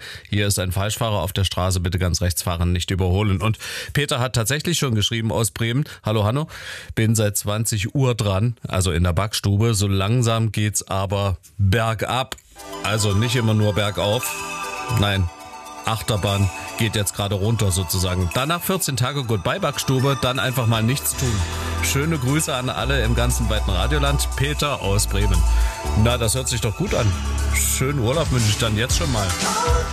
Hier ist ein Falschfahrer auf der Straße, bitte ganz rechts fahren, nicht überholen. Und Peter hat tatsächlich schon geschrieben aus Bremen. Hallo Hanno, bin seit 20 Uhr dran, also in der Backstube. So langsam geht's aber bergab. Also nicht immer nur bergauf. Nein, Achterbahn geht jetzt gerade runter sozusagen. Danach 14 Tage Goodbye Backstube, dann einfach mal nichts tun. Schöne Grüße an alle im ganzen weiten Radioland. Peter aus Bremen. Na, das hört sich doch gut an. Schönen Urlaub wünsche ich dann jetzt schon mal.